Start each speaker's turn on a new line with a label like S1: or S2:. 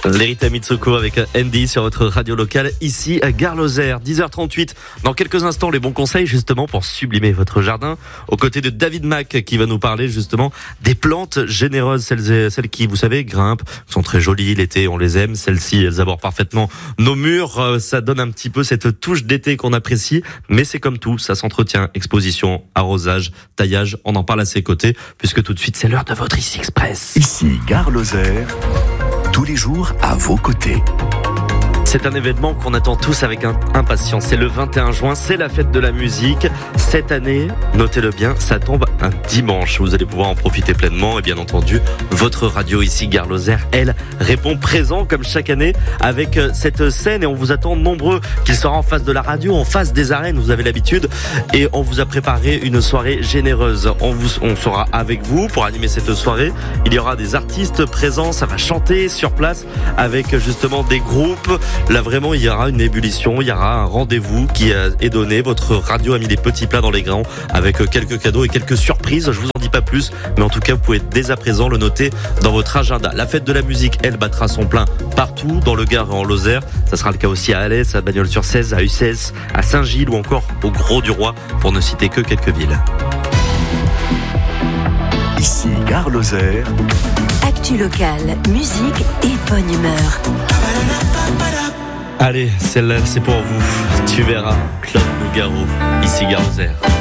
S1: L'Erita Mitsoko avec Andy sur votre radio locale ici à Gare Lozère. 10h38. Dans quelques instants, les bons conseils justement pour sublimer votre jardin. Aux côtés de David Mack qui va nous parler justement des plantes généreuses, celles qui, vous savez, grimpent, sont très jolies l'été, on les aime. Celles-ci, elles abordent parfaitement nos murs. Ça donne un petit peu cette touche d'été qu'on apprécie. Mais c'est comme tout, ça s'entretient. Exposition, arrosage, taillage. On en parle à ses côtés puisque tout de suite, c'est l'heure de votre Ici Express.
S2: Ici Gare Lozère. Tous les jours à vos côtés.
S1: C'est un événement qu'on attend tous avec impatience. C'est le 21 juin, c'est la fête de la musique. Cette année, notez-le bien, ça tombe un dimanche. Vous allez pouvoir en profiter pleinement. Et bien entendu, votre radio ici, Gare Lozère, elle, répond présent comme chaque année avec cette scène. Et on vous attend nombreux, qu'il sera en face de la radio, en face des arènes, vous avez l'habitude. Et on vous a préparé une soirée généreuse. On sera avec vous pour animer cette soirée. Il y aura des artistes présents, ça va chanter sur place avec justement des groupes. Là vraiment il y aura une ébullition, il y aura un rendez-vous qui est donné. Votre radio a mis les petits plats dans les grands avec quelques cadeaux et quelques surprises. Je vous en dis pas plus, mais en tout cas vous pouvez dès à présent le noter dans votre agenda. La fête de la musique, elle, battra son plein partout dans le Gard et en Lozère. Ça sera le cas aussi à Alès, à Bagnols-sur-Cèze, à Ussès, à Saint-Gilles ou encore au Grau-du-Roi, pour ne citer que quelques villes.
S2: Ici Gare Lozère.
S3: Actu locale, musique et bonne humeur.
S1: Allez, celle-là, c'est pour vous. Tu verras, Claude Nougaro, ici Gare Lozère.